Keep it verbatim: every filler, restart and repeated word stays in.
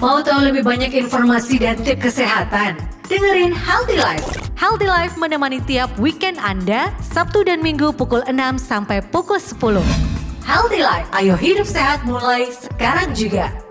Mau tahu lebih banyak informasi dan tips kesehatan? Dengerin Healthy Life. Healthy Life menemani tiap weekend Anda, Sabtu dan Minggu pukul enam sampai pukul sepuluh. Healthy Life, ayo hidup sehat mulai sekarang juga.